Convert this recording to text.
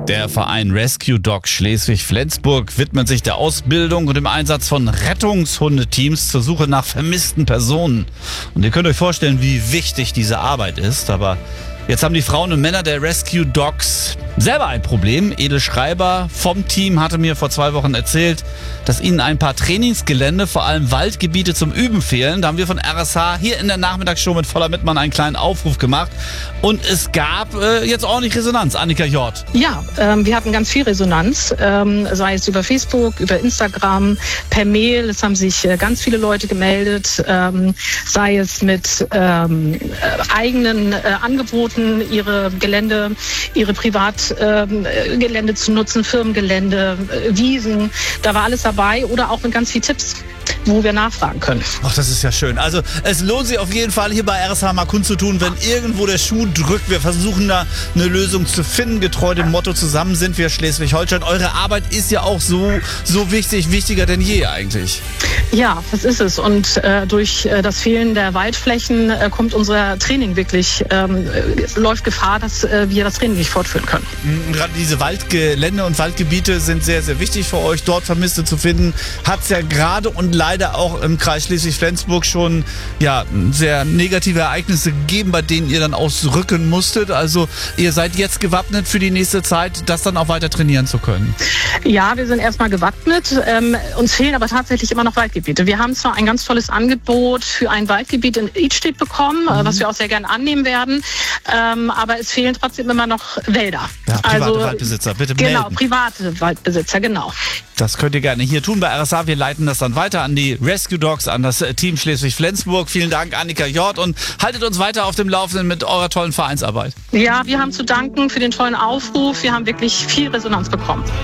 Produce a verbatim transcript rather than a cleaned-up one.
Der Verein Rescue Dog Schleswig-Flensburg widmet sich der Ausbildung und dem Einsatz von Rettungshundeteams zur Suche nach vermissten Personen. Und ihr könnt euch vorstellen, wie wichtig diese Arbeit ist. Aber jetzt haben die Frauen und Männer der Rescue Dogs selber ein Problem. Edel Schreiber vom Team hatte mir vor zwei Wochen erzählt, dass ihnen ein paar Trainingsgelände, vor allem Waldgebiete zum Üben fehlen. Da haben wir von R S H hier in der Nachmittagsshow mit Voller Mittmann einen kleinen Aufruf gemacht. Und es gab äh, jetzt ordentlich Resonanz. Annika Jort. Ja, ähm, wir hatten ganz viel Resonanz, ähm, sei es über Facebook, über Instagram, per Mail. Es haben sich äh, ganz viele Leute gemeldet, ähm, sei es mit ähm, äh, eigenen äh, Angeboten, ihre Gelände, ihre Privatgelände äh, zu nutzen, Firmengelände, äh, Wiesen. Da war alles dabei oder auch mit ganz vielen Tipps, wo wir nachfragen können. Ach, das ist ja schön. Also es lohnt sich auf jeden Fall, hier bei R S H mal kundzutun, wenn irgendwo der Schuh drückt. Wir versuchen da eine Lösung zu finden, getreu dem Motto, zusammen sind wir Schleswig-Holstein. Eure Arbeit ist ja auch so, so wichtig, wichtiger denn je eigentlich. Ja, das ist es. Und äh, durch äh, das Fehlen der Waldflächen äh, kommt unser Training wirklich, ähm, es läuft Gefahr, dass äh, wir das Training nicht fortführen können. Gerade diese Waldgelände und Waldgebiete sind sehr, sehr wichtig für euch, dort Vermisste zu finden. Hat es ja gerade und leider auch im Kreis Schleswig-Flensburg schon ja, sehr negative Ereignisse gegeben, bei denen ihr dann ausrücken musstet. Also ihr seid jetzt gewappnet für die nächste Zeit, das dann auch weiter trainieren zu können. Ja, wir sind erstmal gewappnet. Ähm, uns fehlen aber tatsächlich immer noch Waldgebiete. Wir haben zwar ein ganz tolles Angebot für ein Waldgebiet in Idstedt bekommen, mhm. was wir auch sehr gerne annehmen werden, ähm, aber es fehlen trotzdem immer noch Wälder. Ja, private also, Waldbesitzer, bitte melden. Genau, melden. private Waldbesitzer, genau. Das könnt ihr gerne hier tun bei R S H. Wir leiten das dann weiter an die Rescue Dogs, an das Team Schleswig-Flensburg. Vielen Dank, Annika Jort, und haltet uns weiter auf dem Laufenden mit eurer tollen Vereinsarbeit. Ja, wir haben zu danken für den tollen Aufruf. Wir haben wirklich viel Resonanz bekommen.